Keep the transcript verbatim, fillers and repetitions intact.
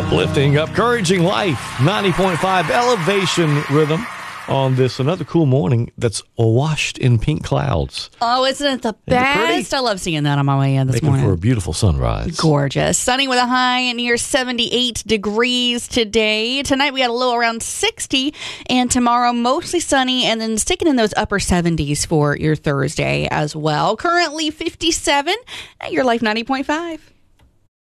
Lifting, encouraging life. ninety point five Elevation Rhythm on this another cool morning that's washed in pink clouds. Oh, isn't it the best? I love seeing that on my way in this Making morning. for a beautiful sunrise. Gorgeous. Sunny with a high near seventy-eight degrees today. Tonight we got a low around sixty, and tomorrow mostly sunny, and then sticking in those upper seventies for your Thursday as well. Currently fifty-seven at Your Life ninety point five.